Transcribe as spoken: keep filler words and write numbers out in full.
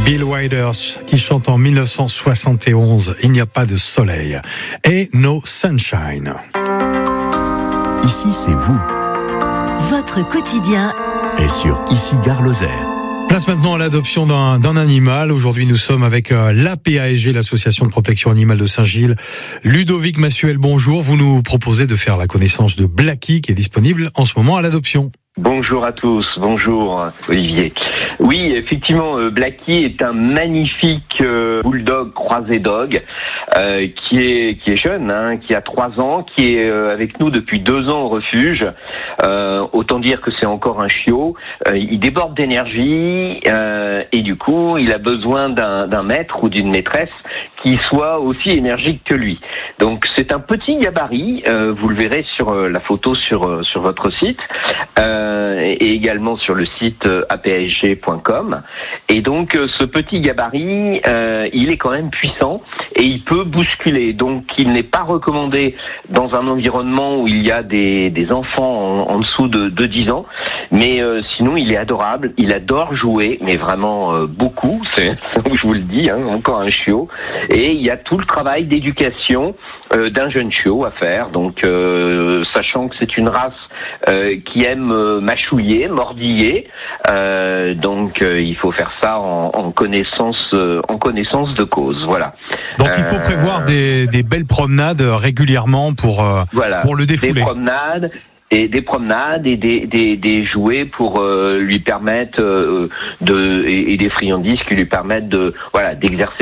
Bill Withers qui chante en dix-neuf cent soixante et onze « Il n'y a pas de soleil » et « No Sunshine ». Ici, c'est vous. Votre quotidien Et sur Ici Gare Lozère. Place maintenant à l'adoption d'un, d'un animal. Aujourd'hui, nous sommes avec euh, l'A P A S G, l'association de protection animale de Saint-Gilles. Ludovic Massuel, bonjour. Vous nous proposez de faire la connaissance de Blacky, qui est disponible en ce moment à l'adoption. Bonjour à tous, bonjour Olivier. Oui, effectivement, euh, Blacky est un magnifique euh, bulldog croisé dog euh, qui est qui est jeune, hein, qui a trois ans, qui est euh, avec nous depuis deux ans au refuge. Euh, autant dire que c'est encore un chiot. Euh, il déborde d'énergie euh, et du coup, il a besoin d'un, d'un maître ou d'une maîtresse qui soit aussi énergique que lui. Donc, c'est un petit gabarit. Euh, vous le verrez sur euh, la photo sur euh, sur votre site. Euh, et également sur le site a p a s g point com. Et donc ce petit gabarit, euh, il est quand même puissant et il peut bousculer. Donc il n'est pas recommandé dans un environnement où il y a des, des enfants en, en dessous de, de dix ans. Mais euh, sinon il est adorable, il adore jouer, mais vraiment euh, beaucoup, c'est, je vous le dis, hein, encore un chiot. Et il y a tout le travail d'éducation euh, d'un jeune chiot à faire. Donc euh, sachant que c'est une race euh, qui aime euh, mâchouiller, mordiller, euh, donc euh, il faut faire ça en, en connaissance, euh, en connaissance de cause. Voilà. Donc il faut prévoir des, des belles promenades régulièrement pour euh, voilà, pour le défouler. Des promenades. Et des promenades et des, des, des jouets pour euh, lui permettre euh, de et, et des friandises qui lui permettent de voilà d'exercer